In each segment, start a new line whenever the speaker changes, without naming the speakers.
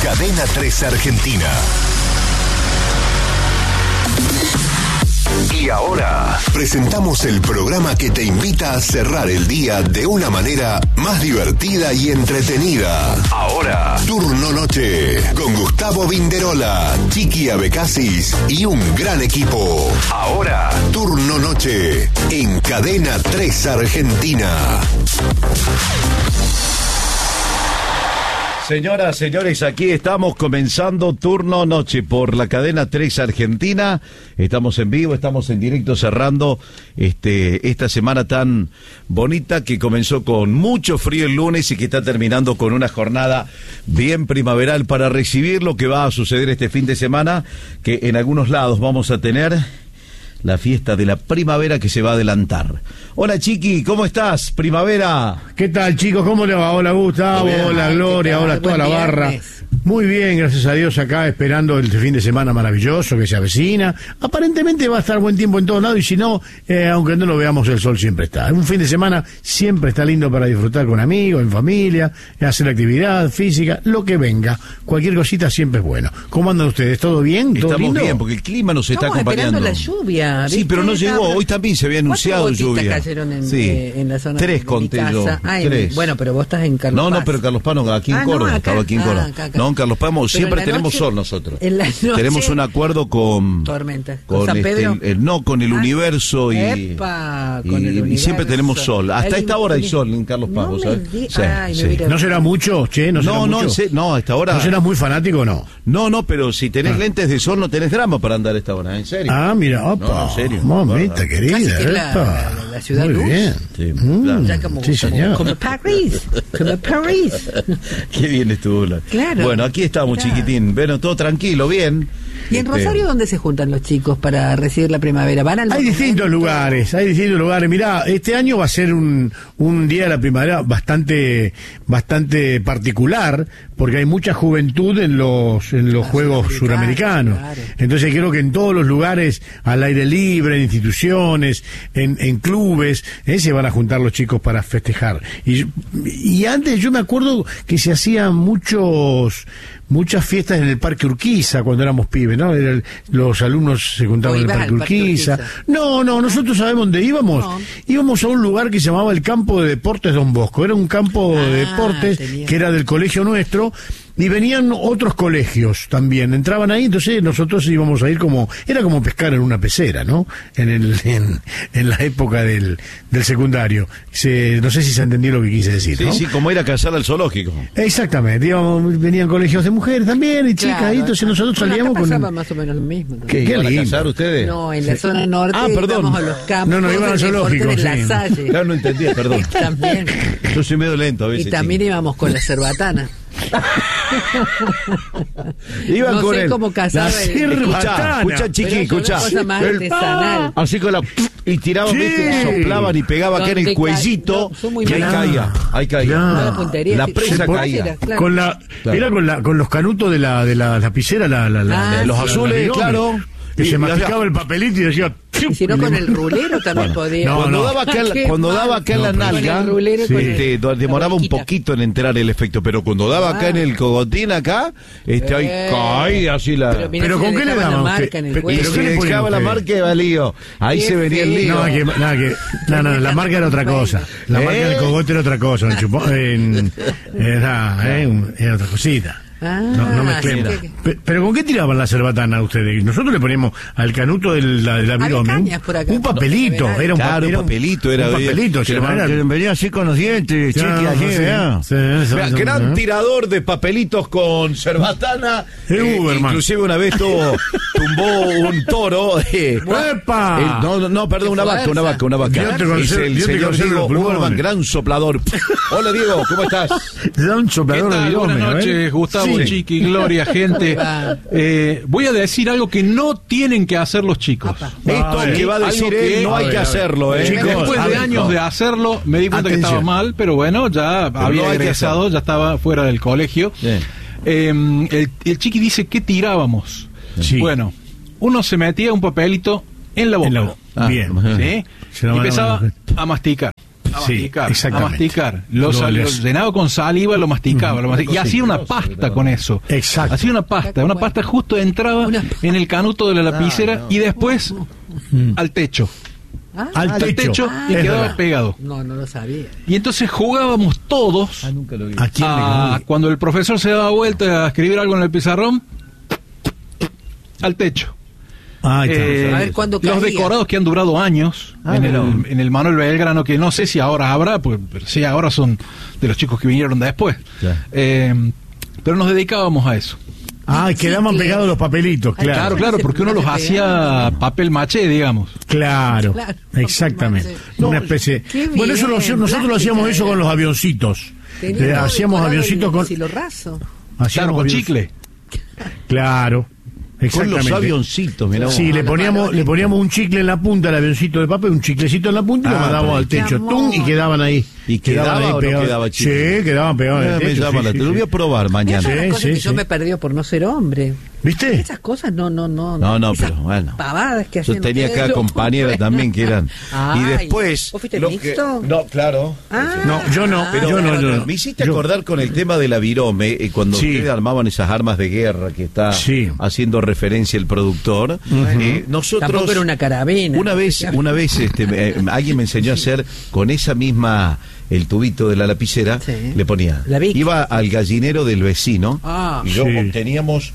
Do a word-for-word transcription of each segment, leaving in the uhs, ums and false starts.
Cadena tres Argentina. Y ahora presentamos el programa que te invita a cerrar el día de una manera más divertida y entretenida. Ahora, Turno Noche, con Gustavo Vinderola, Chiqui Abecasis y un gran equipo. Ahora, Turno Noche, en Cadena tres Argentina.
Señoras, señores, aquí estamos comenzando Turno Noche por la Cadena tres Argentina. Estamos en vivo, estamos en directo cerrando este esta semana tan bonita que comenzó con mucho frío el lunes y que está terminando con una jornada bien primaveral para recibir lo que va a suceder este fin de semana, que en algunos lados vamos a tener la fiesta de la primavera que se va a adelantar. Hola, Chiqui, ¿cómo estás? Primavera.
¿Qué tal, chicos? ¿Cómo le va? Hola, Gustavo, hola, Gloria, hola, toda la barra. Muy bien, gracias a Dios, acá esperando el fin de semana maravilloso que se avecina. Aparentemente va a estar buen tiempo en todos lados y si no, eh, aunque no lo veamos, el sol siempre está. Un fin de semana siempre está lindo para disfrutar con amigos, en familia, hacer actividad física, lo que venga. Cualquier cosita siempre es bueno. ¿Cómo andan ustedes? ¿Todo bien? ¿Todo
Estamos
lindo?
bien, porque el clima nos está
Estamos
acompañando.
esperando la lluvia. ¿Viste?
Sí, pero no llegó. Hoy también se había anunciado lluvia.
Cayeron en,
sí.
eh, en la zona
Tres
de
conté
mi
yo.
casa. Ay,
Tres.
Bueno, pero vos estás en Carlos
No,
Paz.
no, pero Carlos Paz no, aquí en
Ah,
Córdoba.
no, acá.
Estaba aquí en
Ah,
Córdoba.
acá, acá.
No, en Carlos Paz
Pero
siempre
en la
tenemos
noche,
sol nosotros.
En la noche,
tenemos un acuerdo con
tormenta. ¿Con,
con
San
este,
Pedro?
el, el, no, con el
Ah,
universo y,
epa, con
y,
el
y
universo.
siempre tenemos sol. Hasta
El,
esta hora hay
el,
sol en Carlos Paz,
no
¿vos sabés?
Di...
Sí,
Ay,
sí.
me hubiera...
¿No será mucho, che? ¿No será
No, no,
mucho?
sé, no, a esta hora.
¿No serás muy fanático o no?
No, no, pero si tenés
Ah.
lentes de sol no tenés drama para andar a esta hora, ¿en serio?
Ah, mira, opa.
No, en serio.
Mamita
Casi
querida,
Casi que la,
epa.
la, la ciudad
Muy
luz.
bien.
Sí,
Mm,
claro.
Ya como,
sí,
como,
señor.
como París, como París.
Qué bien estuvo la...
Claro.
Bueno, aquí estamos,
Claro.
chiquitín. Bueno, todo tranquilo, bien.
¿Y en
Este,
Rosario dónde se juntan los chicos para recibir la primavera? ¿Van al
Hay
monumento?
distintos lugares, hay distintos lugares. Mirá, este año va a ser un, un día de la primavera bastante bastante particular, porque hay mucha juventud en los en los
Ah,
Juegos
sudamericanos,
Suramericanos.
claro.
Entonces creo que en todos los lugares, al aire libre, en instituciones, en, en clubes, eh, se van a juntar los chicos para festejar. Y, y antes yo me acuerdo que se hacían muchos... muchas fiestas en el Parque Urquiza cuando éramos pibes, ¿no? Era el- los alumnos se juntaban
¿O
en el
ibas
Parque
al Parque
Urquiza.
Urquiza?
No, no, nosotros sabemos dónde íbamos.
No.
Íbamos a un lugar que se llamaba el Campo de Deportes Don Bosco. Era un campo de
Ah,
deportes
tenía.
que era del colegio nuestro. Y venían otros colegios también, entraban ahí, entonces nosotros íbamos a ir como, era como pescar en una pecera, ¿no? En el, en, en la época del, del secundario. Se, no sé si se entendió lo que quise decir,
Sí,
¿no?
sí, como ir a cazar al zoológico.
Exactamente, íbamos, venían colegios de mujeres también y chicas,
Claro.
y entonces nosotros
Bueno,
salíamos
acá
con...
pasaba más o menos lo mismo. ¿no?
¿Qué?
¿Iban a
lindo.
cazar ustedes?
No, en la zona norte
Ah, perdón.
íbamos a los campos.
No, no, iban al
de deporte
zoológico,
de La
sí.
Salle.
Claro, no entendía, perdón.
También.
Yo soy medio lento a veces.
Y también
chico.
íbamos con la cerbatana.
Iban
no
con
sé
el...
cómo cazar
la
el-
cerbatana.
Escuchá, escuchá, chiqui,
Pero son
escuchá.
cosas más
El-
artesanal.
Así con la... Y tiraban,
Sí.
¿viste? Soplaban y pegaban acá en
Donde
el cuellito.
ca- no, son muy
y ahí
malos.
caía, ahí caía.
No.
No, la puntería,
La
sí,
presa
se puede
caía.
hacer, claro.
Con la,
Claro.
era con la, con los canutos de la, de la lapicera, la, la, la-
Ah,
Los
sí.
azules,
la-
claro.
Que
Y-
se
y
masticaba
hacía-
el papelito y decía...
Y si no, con el rulero también podía.
no,
Cuando
no.
daba acá, en la-
Qué
cuando daba
mal.
acá en la
No, pero-
nalga,
Con el rulero y
Sí.
con el-
este, do-
la
demoraba un
boquita.
poquito en entrar el efecto, pero cuando daba acá en el cogotín acá, este, ahí
Eh.
caía así la...
Pero mira,
Pero
si
¿con
le
qué le
dejaban
daban
la
usted?
marca en el
Pe-
Y
cuello.
¿Pero
si
qué le ponen
dejaba la
ustedes?
marca de valío, ahí
Qué
se venía el
feo.
lío.
No, que, nada, que, no, no, la marca era otra cosa. La
¿Eh?
marca del cogote era otra cosa. El chupón, en, era, eh, un- era otra cosita.
Ah,
No, no mezclemos.
así que-
Pe- ¿Pero con qué tiraban la cerbatana ustedes? Nosotros le poníamos al canuto del, la, del abdomen un,
cañas por acá.
un papelito. Era un,
Claro,
pa-
un
era
papelito, era-
un papelito.
que
se
le-
llamaba-
que le venía así con los dientes,
Claro,
chiqui, así,
sí,
¿verdad?
sí, eso,
Vea,
eso,
gran
¿eh?
tirador de papelitos con cerbatana.
El Uberman.
Inclusive una vez tuvo, tumbó un toro. eh,
¡Epa!
eh, no, no, no, perdón,
¡Qué
una vaca, una
fuerza!
vaca, una vaca.
Dios te
Es
conserve-
el
Dios te
señor
conserve
Diego
los pulmones.
Uberman, gran soplador. Hola Diego, ¿cómo estás?
Le da un
¿Qué
soplador de
tal?
bidomio,
Buenas
¿eh?
noches, Gustavo,
Sí.
Chiqui, Gloria, gente.
Va.
Eh, voy a decir algo que no tienen que hacer los chicos.
Apa.
Esto
a ver,
que va a decir
algo
él
que-
no
a
hay
ver,
que
a ver.
hacerlo, ¿eh?
Chicos,
Después
a
de
ver,
años
no.
de hacerlo, me di cuenta
Atención.
que estaba mal, pero bueno, ya
no
había
hay que
egresado,
hacerlo.
ya estaba fuera del colegio.
Sí.
Eh, el, el Chiqui dice que tirábamos.
Sí.
Bueno, uno se metía un papelito en la boca.
En la boca.
Ah,
Bien.
ajá.
¿Sí?
Se
Y
la van a
empezaba
manejar.
a masticar. A
Sí,
masticar, a
exactamente.
masticar. Lo,
Lo
sal- lo
les-
llenaba con saliva, lo masticaba, lo masticaba. Y hacía una
cosa
pasta
asquerosa.
con eso.
Exacto.
Hacía una pasta, una pasta justo entraba
Una-
en el canuto de la lapicera y después al techo.
Ah,
Al
Al
techo.
techo y
Es
quedaba
verdad.
pegado.
no, no lo sabía.
Y entonces jugábamos todos
Ah, nunca lo vi.
¿A quién le
a,
ganó?
cuando el profesor se daba vuelta a escribir algo en el pizarrón, al techo.
Ahí está.
Eh,
A ver cuándo
los
caía.
decorados que han durado años
Ah,
en,
mira.
el, en el Manuel Belgrano, que no sé si ahora habrá, pues sí, ahora son de los chicos que vinieron después.
Claro.
Eh, pero nos dedicábamos a eso.
Ah, quedaban
chicle.
pegados los papelitos,
Ay,
claro.
Claro,
se-
claro,
se-
porque uno
no
los
se
hacía
pegaban.
papel maché, digamos.
Claro,
Claro,
exactamente.
no,
Una especie.
qué
Bueno, eso lo
bien,
hacíamos- nosotros lo hacíamos
plástica
eso con
era.
los avioncitos.
Tenía
Eh,
todo
hacíamos
decorado
avioncitos
y
con.
silo raso.
hacíamos
Claro, con
avion-
chicle.
Claro,
Con
exactamente.
los avioncitos, mirá vos.
Sí, le
los
poníamos,
balones.
le poníamos un chicle en la punta al avioncito de papel, un chiclecito en la punta y lo
Ah,
mandábamos al
qué
techo.
amor.
¡Tum! Y quedaban ahí.
¿Y
Quedaban
quedaba
ahí
o no
pegados.
quedaba chicle?
Sí, quedaban pegados en
Ah,
el
me
techo.
llama
sí,
la-
sí,
te lo voy
sí.
a probar
Esas
mañana.
son las
Sí,
cosas
sí,
que yo
sí.
me he perdido por no ser hombre.
¿Viste?
Esas cosas no, no, no.
No, no,
Esas
pero bueno.
Pavadas que
Yo
hacen
tenía
ustedes,
acá
lo
compañeras
comprendo.
también que eran.
Ay,
y después.
¿vos fuiste
lo que-
mixto?
No, claro.
Ah,
No, yo no,
Pero
yo no, yo no.
me hiciste
Yo-
acordar con el tema de la virome, eh, cuando
Sí.
ustedes armaban esas armas de guerra que está
Sí.
haciendo referencia el productor. eh, nosotros
Tampoco era una carabina.
Una vez, una vez este, me- eh, alguien me enseñó a hacer con esa misma, el tubito de la lapicera,
Sí.
le ponía.
La Vic.
Iba al gallinero del vecino
Ah.
y yo
Sí.
obteníamos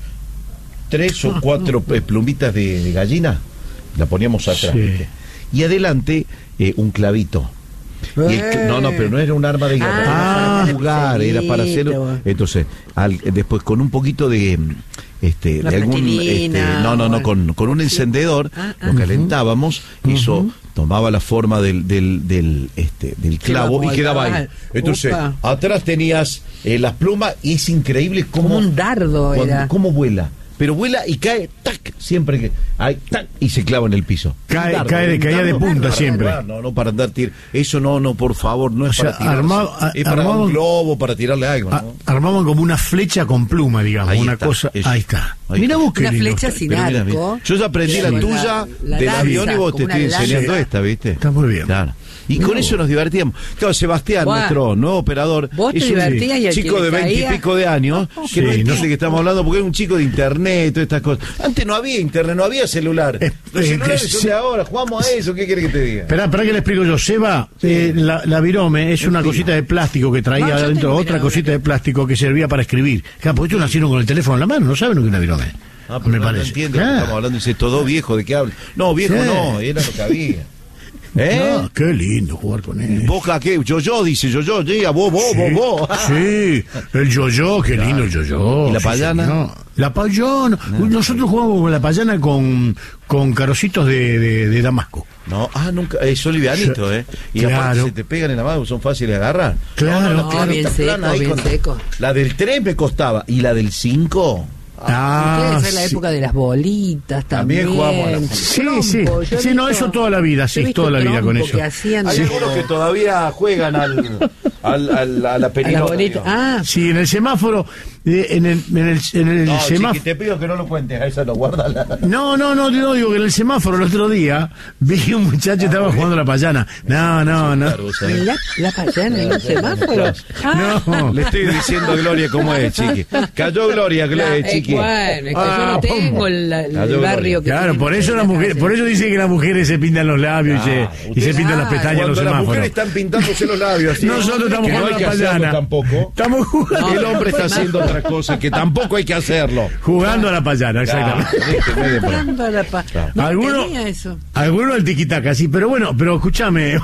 tres o cuatro eh, plumitas de, de gallina, la poníamos atrás.
Sí.
¿viste? Y adelante eh, un clavito. Y el cl- no, no, pero no era un arma de guerra,
Ah.
era para jugar, era para hacer.
Lapicito.
Entonces, al- después con un poquito de este
Una
de algún
plastilina,
este, no, no, no,
o
con, con un encendedor
Ah, ah.
lo calentábamos, eso tomaba la forma del del del este del clavo
como
y quedaba ahí.
al-
Entonces,
Upa.
atrás tenías eh, las plumas y es increíble cómo
Como un dardo
cuando-
era.
cómo vuela. Pero vuela y cae, tac, siempre que hay, tac, y se clava en el piso.
Cae-
Un dardo,
cae de-
un
caía de
dardo
punta
para
siempre.
jugar, No, no para andar tir. Eso no, no, por favor, no es
O sea,
para tirar.
armaba-
es para
armaban-
un globo, para tirarle algo,
Ah,
¿no?
armaban como una flecha con pluma, digamos,
Ahí
una
está,
cosa.
eso.
Ahí está.
Ahí
Mira
está.
vos qué
Una
lindo.
flecha sin
Pero mira,
arco.
mira, yo ya aprendí la
Sí,
tuya
la- la
del
lanza,
avión y vos
como
te
una
estoy
lanza.
enseñando esta, ¿viste?
Está muy bien.
Claro. Y
Mirá
con
vos.
eso nos divertíamos. Claro, Sebastián,
Buah.
nuestro nuevo operador,
Vos te
es un
divertías y al
chico
que le
de veinte y
caía-
pico de años, que
Sí,
no entiende
no-
que estamos hablando porque es un chico de internet, todas estas cosas. Antes no había internet, no había celular.
Eh,
Los
eh,
celulares
que
son
se-
de ahora, jugamos a eso, ¿qué quiere que te diga?
Espera, espera que le explico yo. Seba, eh, la, la virome es una
Explica.
cosita de plástico que traía
No, yo
adentro
tengo
otra
virome.
cosita de plástico que servía para escribir. Claro, porque ellos nacieron con el teléfono en la mano, no saben lo que es una virome.
Ah, pero
me
no,
parece.
no entiende lo que
Claro.
estamos hablando, dice todo viejo, ¿de qué habla? No, viejo
Sí.
no, era lo que había. ¿Eh?
No, qué lindo jugar con él.
Boca, ¿qué? Yo-yo, dice yo-yo, llega, vos, vos, vos, vos.
Sí, el yo-yo, qué lindo el yo-yo.
¿Y la
sí,
payana?
señor. La payana. Uy, nosotros jugamos con la payana con, con carocitos de, de, de Damasco.
No, ah, nunca, eh, son livianitos, ¿eh? Y
Claro.
aparte se te pegan en la mano, son fáciles de agarrar.
Claro,
No,
claro.
bien
está
seco,
plana ahí
bien
con-
seco.
La del tres me costaba, y la del cinco...
Ah,
Ustedes en la
sí.
época de las bolitas
También
también.
jugamos a las bolitas.
Sí,
Trompo,
sí.
yo he
Sí, no,
visto-
eso toda la vida, sí,
yo he visto
toda la vida con
trompo
eso.
que hacían
Hay
de-
algunos que todavía juegan al, al, al- a la
a las
pelota.
bolitas.
digamos.
Ah,
Sí, en el semáforo, eh, en el, en el, en el
No, chiqui,
semáforo.
te pido que no lo cuentes, a esa lo guarda.
No, no, no, no, digo que en el semáforo el otro día vi un muchacho que estaba jugando a la payana. No, no, no.
la, la payana en un semáforo. Ah,
No.
Le estoy diciendo a Gloria cómo es, chiqui. Cayó Gloria, Gloria,
eh,
chiqui.
bueno, es que yo
Ah,
no tengo el, el
Cayó
barrio que
Claro,
tiene
por eso las
la
mujeres,
calle.
por eso dicen que las mujeres se pintan los labios y
Ah,
se, y se
ustedes-
pintan las
Ah,
pestañas en los
Cuando las
semáforos.
mujeres están pintándose los labios así.
Nosotros estamos
que no
jugando
hay
a
que
la
hacerlo
payana.
tampoco.
Estamos jugando,
El hombre está haciendo otra cosa que tampoco hay que hacerlo.
jugando a la payana,
Ah,
exactamente.
viste, me de-
Jugando a la pa- No
¿Alguno?
tenía eso.
Algunos al tiquitaca, sí, pero bueno, pero escúchame.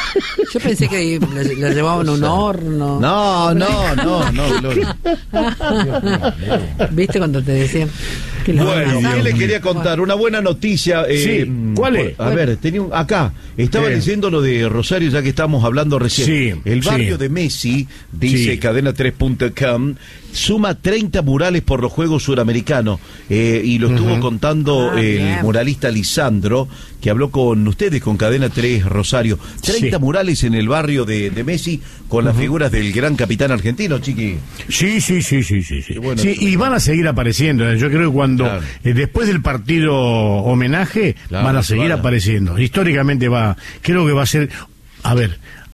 Yo pensé que la, la llevaban a un horno.
No, no, no, no, Gloria.
¿Viste cuando te decían? Que la
Bueno,
van a
¿qué
hacer?
le quería contar? Una buena noticia. eh,
Sí, ¿cuál es?
A ver, tenía un, acá, estaba
¿Qué?
leyendo lo de Rosario, ya que estamos hablando recién.
Sí,
El barrio
sí.
de Messi, dice
Sí.
cadena tres punto com, suma treinta murales por los Juegos Suramericanos. eh, y lo estuvo contando
Ah,
el
bien.
muralista Lisandro, que habló con ustedes, con Cadena tres Rosario. treinta
Sí.
murales en el barrio de, de Messi con las figuras del gran capitán argentino, chiqui.
Sí, sí, sí, sí, sí, sí.
Qué bueno
Sí,
eso.
y van a seguir apareciendo. ¿eh? Yo creo que cuando
Claro.
eh, después del partido homenaje
Claro,
van a
se
seguir
van a-
apareciendo. Históricamente va, creo que va a ser, a ver,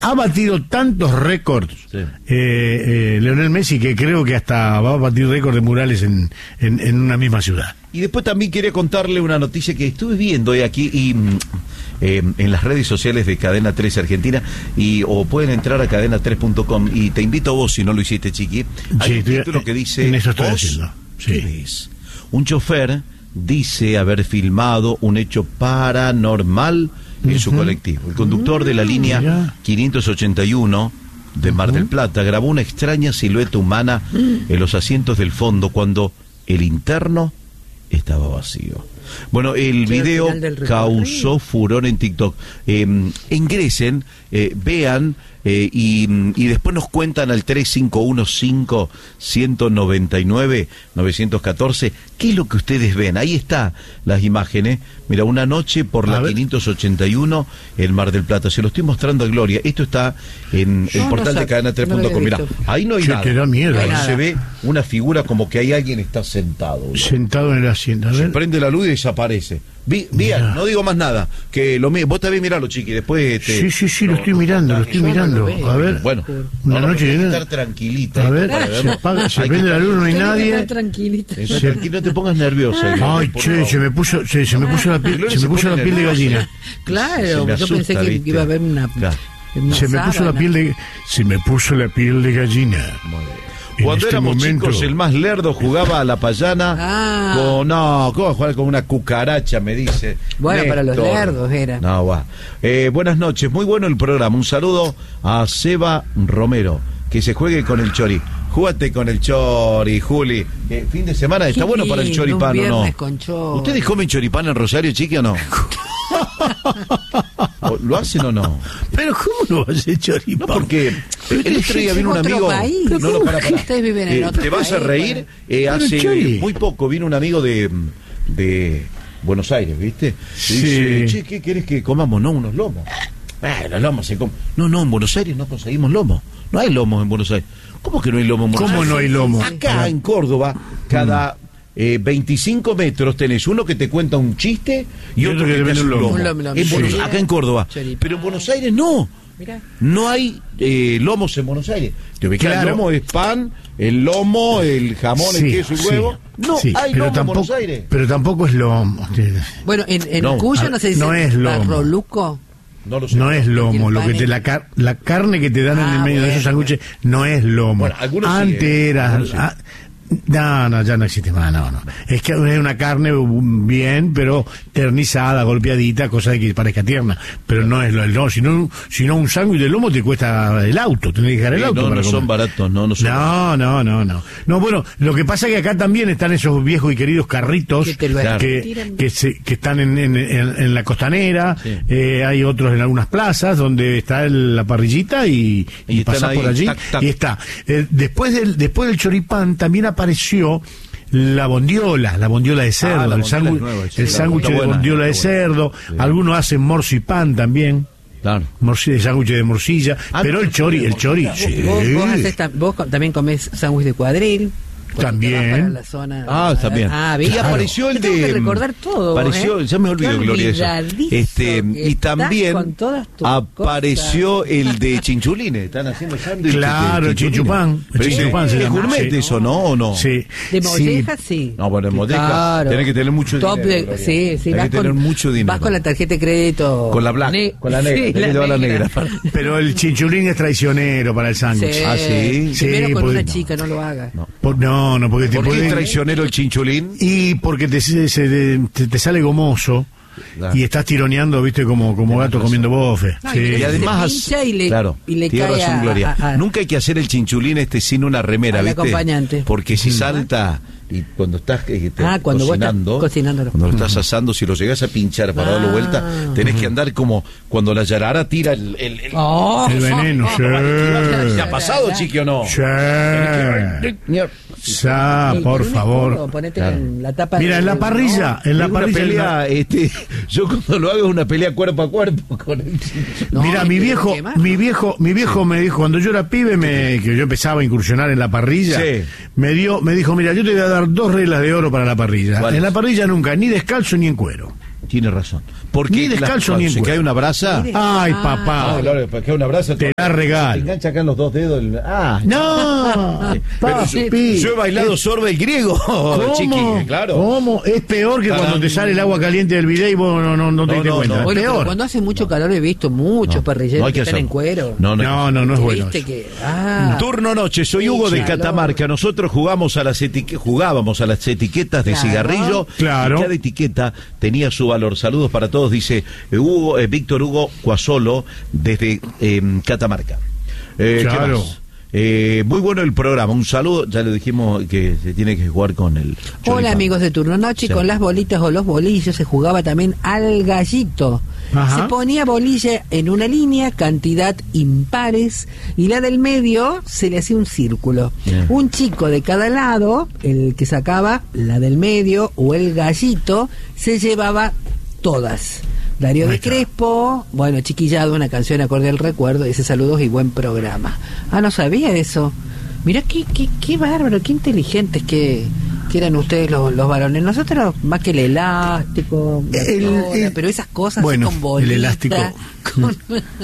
ha batido tantos récords
Sí.
eh, eh, Lionel Messi, que creo que hasta va a batir récord de murales en, en, en una misma ciudad.
Y después también quería contarle una noticia que estuve viendo hoy aquí y mm, eh, en las redes sociales de Cadena tres Argentina, y o pueden entrar a cadena tres punto com, y te invito a vos, si no lo hiciste, Chiqui. Hay
Sí,
un
estoy-
título que dice...
en eso estoy
¿vos
haciendo, sí.
qué ves? Un chofer dice haber filmado un hecho paranormal en su colectivo. El conductor de la línea
Mirá.
quinientos ochenta y uno de Mar del Plata grabó una extraña silueta humana en los asientos del fondo cuando el interno estaba vacío. Bueno, el
Sí, al
video
final del recorrido.
causó furor en TikTok. Eh, ingresen, eh, vean eh, y, y después nos cuentan al tres cinco uno cinco, uno nueve nueve, nueve uno cuatro qué es lo que ustedes ven. Ahí está las imágenes. Mira, una noche por
A
la
ver.
quinientos ochenta y uno, el Mar del Plata. Se lo estoy mostrando a Gloria. Esto está en el
No,
portal
no
de
sab-
cadena tres punto com.
no lo
Mira,
había visto.
ahí no hay
Che,
nada.
te da miedo.
Ahí
No hay
se
nada.
ve una figura como que hay alguien está sentado. boludo.
Sentado en el asiento. A
Se
ver.
prende la luz y desaparece. Vi, bien,
Mirá.
no digo más nada. Que lo mi- vos también miralo, Chiqui. Después. Este,
Sí, sí, sí, lo estoy mirando, lo estoy
Yo no
mirando.
lo veo.
A ver.
Bueno,
Una
no, no,
noche
tenés que
llena-
estar tranquilita.
A ver,
para
se
verlo.
apaga, se
Hay
prende
que
la luz, no hay
Tenés que
nadie.
estar tranquilita.
estar- Tranquilo, no te pongas nerviosa.
Ay,
por
che,
favor.
se me puso, se, se me puso la piel,
Gloria
se
se
me puso
pone
la piel de
nerviosa.
gallina.
Claro,
Se me
yo
asusta,
pensé que
¿viste?
iba a haber una,
Claro.
una
Se me puso la
sábana.
piel de, se me puso la piel de gallina. En
Cuando
este
éramos
momento-
chicos, el más lerdo jugaba a la payana
Ah.
con. No, ¿cómo va a jugar con una cucaracha? Me dice.
Bueno, para los
Néstor.
lerdos era.
No, va. Eh, buenas noches, muy bueno el programa. Un saludo a Seba Romero. Que se juegue con el Chori. Júgate con el Chori, Juli. Eh, fin de semana, ¿está
Qué
bueno para el
lindo, un
choripán o no?
viernes con chori.
¿Ustedes comen choripán en Rosario, Chiqui, o no? ¿O ¿Lo hacen o no?
Pero ¿cómo no va a ser
No,
choripán?
porque el otro día
es
vino un
otro
amigo.
país.
No, no,
¿Cómo
pará,
que
pará.
ustedes viven en
Eh,
otro
Te vas a
país?
reír. eh,
Pero,
hace
Chori.
muy poco vino un amigo de, de Buenos Aires, ¿viste? Y
Sí.
dice, che, ¿qué querés que comamos? No, unos lomos. Eh, los lomos se comen. No, no, en Buenos Aires no conseguimos lomo. No hay lomos en Buenos Aires. ¿Cómo que no hay lomo en Buenos
¿Cómo
Aires?
no hay lomo?
Acá en Córdoba, cada eh, veinticinco metros tenés uno que te cuenta un chiste y,
Y
otro
otro
que
que
te
te
hace
vende
un
un
lomo.
lomo.
Un lomo,
En
sí.
Buenos- acá en Córdoba.
Choripán.
Pero en Buenos Aires no.
Mirá.
No hay eh, lomos en Buenos Aires. Te ubicás,
Claro.
el lomo es pan, el lomo, el jamón, el
Sí,
queso y
sí,
huevo. No
sí,
hay
pero
lomo
tampoco,
en Buenos Aires.
Pero tampoco es lomo.
Bueno, en, en
No,
Cuyo no se dice
no es lomo.
barroluco.
No lo sé.
No es lomo,
El
lo
pan
que te,
es-
la, car- la carne que te dan en
Ah,
el medio de
bueno,
esos sándwiches no es lomo.
Bueno, algunos sí,
Antes
eh,
era.
algunos sí.
ah, no, no, ya no existe más, no, no. Es que es una carne um, bien, pero ternizada, golpeadita, cosa de que parezca tierna. Pero no es lo del lomo. Si no, si no un sándwich de lomo te cuesta el auto, tenés que dejar el
Sí,
auto.
no,
para
no son
comer.
baratos, no, no son
No, no, no, no. No, bueno, lo que pasa es que acá también están esos viejos y queridos carritos
Que te lo
Claro.
que,
tiran.
que, se- que están en, en- en- en la costanera.
Sí.
Eh, hay otros en algunas plazas donde está el- la parrillita y,
Y
y
están
pasás
ahí,
por allí
tac, tac.
y está. Eh, después del después del choripán también apareció la bondiola, la bondiola de cerdo,
Ah, la
el
bondiola
sándwich
es nueva, sí,
el
está
sándwich de
buena,
bondiola de
está buena.
cerdo.
Sí.
Algunos hacen morcipán también.
Claro.
Morci- sándwich de morcilla,
Ah,
pero
no,
el chori,
de
el chori,
morcilla.
sí.
Vos, vos, haces tam- vos co- también comés sándwich de cuadril. cuando te
También.
vas para la zona-
Ah, también.
Ah,
Y
¿viste?
apareció el
Te tengo
de.
que recordar todo.
Apareció,
¿eh?
ya me olvido,
Qué
Gloria, de eso.
olvidadizo
Este,
que
y
estás
también
con todas tus
apareció
cosas.
el de chinchulines. Están haciendo sándwiches.
Claro,
de
el
chinchulines.
chinchupán, el
Pero ese-
chinchupán se
¿es
llama,
gourmet
sí.
eso, no? ¿O no?
Sí.
De
Sí.
molleja, sí.
No, bueno, en molleja
Claro.
tenés que tener mucho
Top
dinero,
de-
Gloria.
sí, sí.
Hay
vas
que tener
con,
mucho dinero.
Vas con la tarjeta de crédito.
Con la black,
ne-
con la negra,
Sí,
tenés que llevar la negra.
Pero el chinchulín es traicionero para el sándwich.
Sí.
Ah, sí.
Primero
Sí,
con
porque-
una chica, no lo hagas.
No.
Por- no, no, porque te
¿Por qué
puede-
es traicionero el chinchulín?
Y porque te, se- se- te, te sale gomoso
Claro.
y estás tironeando, viste, como, como
Tenés
gato
razón.
comiendo bofe.
No,
Sí.
y
Y además,
Se pincha y le-
claro,
y le
tiene
cae
razón,
a-
Gloria.
a- a-
Nunca hay que hacer el chinchulín este sin una remera,
Al
¿viste?
acompañante.
Porque si salta y cuando estás eh, te-
Ah, cuando vos estás
cocinando,
cocinándolo.
cuando lo estás asando, si lo llegás a pinchar para darlo
Ah.
vuelta, tenés que andar como cuando la yarara tira el, el, el-
Oh.
El veneno, sí.
¿Te ha pasado, chiqui, o no?
Sí.
Mira,
Sa,
Y
por
con un
favor.
escudo, ponete
Claro.
en la tapa.
Mira,
de-
en la parrilla, en la
es una
parrilla.
pelea, este, yo cuando lo hago es una pelea cuerpo a cuerpo con el chinchulín.
No,
Mira,
y
mi
te
viejo,
quemás,
mi
¿no?
viejo, mi viejo me dijo, cuando yo era pibe, me, que yo empezaba a incursionar en la parrilla,
Sí.
me dio, me dijo, mira, yo te voy a dar dos reglas de oro para la parrilla.
¿Cuáles?
En la parrilla nunca, ni descalzo ni en cuero.
Tiene razón. Porque
Ni descalzo
la,
ni en
se
cuero.
cae una brasa.
Ay,
Ah,
papá.
claro, para que una brasa
Te da regalo.
Te engancha acá en los dos dedos. El, ah,
No,
pero yo,
papi.
yo he bailado sorbe el griego,
¿Cómo?
chiqui, claro.
¿Cómo? Es peor que cuando te sale el agua caliente del bidet y vos no, no, no te
No,
diste
no,
cuenta.
no.
Es
Bueno, pero
peor.
cuando hace mucho calor he visto muchos
No,
parrilleros
no hay
que,
que
están en
hacerlo.
cuero.
No, no,
No, no, no es bueno.
¿Viste que? Ah,
Turno noche, soy Hugo de
calor.
Catamarca. Nosotros jugamos a las etiquetas, jugábamos a las etiquetas de
Claro.
cigarrillo.
Claro.
Y cada etiqueta tenía su valor. Saludos para todos, dice eh, Hugo, eh, Víctor Hugo Cuasolo desde eh, Catamarca. Eh, ¿qué
Claro.
más? Eh, muy bueno el programa. Un saludo. Ya le dijimos que se tiene que jugar con el.
Hola
choripán.
amigos de Turno Noche,
Sí.
con las bolitas o los bolillos se jugaba también al gallito.
Ajá.
Se ponía bolilla en una línea, cantidad impares, y la del medio se le hacía un círculo.
Bien.
Un chico de cada lado, el que sacaba la del medio o el gallito, se llevaba todas. Darío
Ahí
de
está.
Crespo, bueno, Chiquillado, una canción acorde al recuerdo, dice saludos y buen programa. Ah, no sabía eso. Mirá qué, qué, qué bárbaro, qué inteligentes que, que eran ustedes los, los varones. Nosotros más que el elástico, la
El-
tola,
el-
pero esas cosas
bueno,
con bolita,
el elástico.
con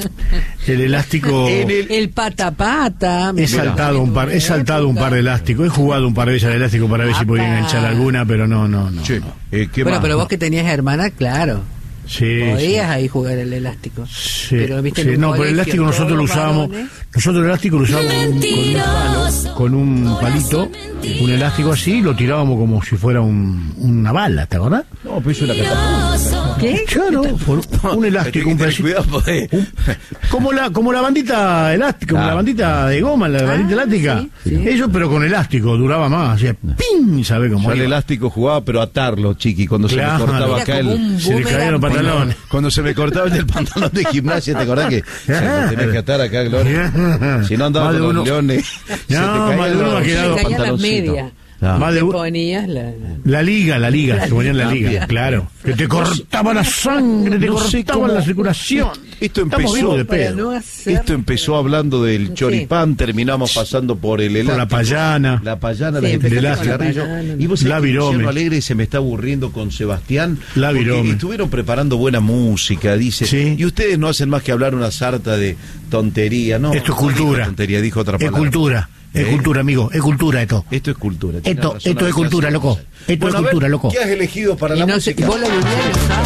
El elástico.
En el-
el pata pata.
He saltado un par, he saltado un par de elásticos, he jugado un par de veces al elástico para ver si podía
Apa.
enganchar alguna, pero no, no, no.
Che,
no.
eh, ¿qué
Bueno,
más?
pero vos que tenías hermana, claro,
Sí,
podías
sí.
ahí jugar el elástico.
Sí,
pero viste,
sí,
en un
no, pero el
colegio,
elástico nosotros
todos
lo
los
usábamos,
varones,
nosotros el elástico lo usábamos con un, con un palo, con un palito, un elástico así, y lo tirábamos como si fuera un, una bala, ¿te acordás?
No, pero es una catapulta.
¿Qué?
Claro, por un elástico, un
Tenés que tener
pedacito.
cuidado, porque-
Como la, como la bandita elástica, como
Ah.
la bandita de goma, la bandita elástica.
sí, sí.
Eso, pero con elástico, duraba más, hacía ¡ping! ¿Sabe cómo
Yo al
iba?
elástico jugaba, pero atarlo, chiqui, cuando
Claro.
se me cortaba
Era
acá
como
el.
un
Se le caían los
boomerang.
pantalones.
Cuando se me cortaba el del pantalón de gimnasia, ¿te acordás que se lo tenés que atar acá, Gloria? Si no andaba
Más de
con
uno-
los leones, se te
No,
caían
más de uno
los
ha quedado-
Se caía la
pantaloncitos.
media.
Ah.
Más de
Te
un-
ponías la...
La liga, la liga, se ponían la
También.
liga, claro. Que te cortaba la sangre, te
No sé
cortaban
cómo-
la circulación.
Esto
Estamos
empezó,
vivos de
Para
pedo.
no hacer-
esto empezó hablando del
Sí.
choripán, terminamos pasando por el
Por
elástico.
la payana.
La payana,
Sí,
la
empezó
el
con la
cigarrillo.
payana.
Y vos sabés
La
que
virome.
Luciano Alegre se me está aburriendo con Sebastián.
La
porque
virome.
estuvieron preparando buena música, dice.
Sí.
Y ustedes no hacen más que hablar una sarta de tontería, ¿no?
Esto es
No dijo
cultura.
tontería, dijo otra
Es
palabra.
cultura, es
¿Eh?
cultura, amigo, es cultura esto.
Esto es cultura. tenés
Esto-
razón,
esto
a
es
veces
cultura,
hacemos
loco.
cosas.
Esto
Bueno,
es
a ver,
cultura, loco.
¿Qué has elegido para
Y
la
no sé,
música?
vos la Liliana, ¿sabes?